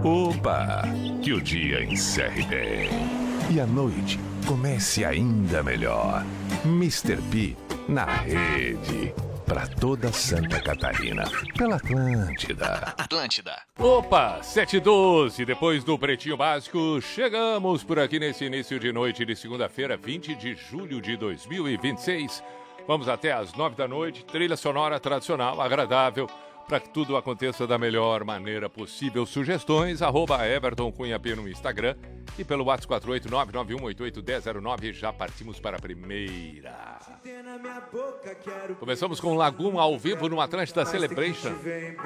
Opa! Que o dia encerre bem. E a noite comece ainda melhor. Mr. P na rede. Pra toda Santa Catarina. Pela Atlântida. Opa, 7h12, depois do Pretinho Básico, chegamos por aqui nesse início de noite de segunda-feira, 20 de julho de 2026. Vamos até às 9 da noite, trilha sonora tradicional, agradável, para que tudo aconteça da melhor maneira possível. Sugestões, @EvertonCunhaP no Instagram e pelo WhatsApp 48991881009. Já partimos para a primeira. Começamos com Laguna ao vivo no Atlântida Celebration.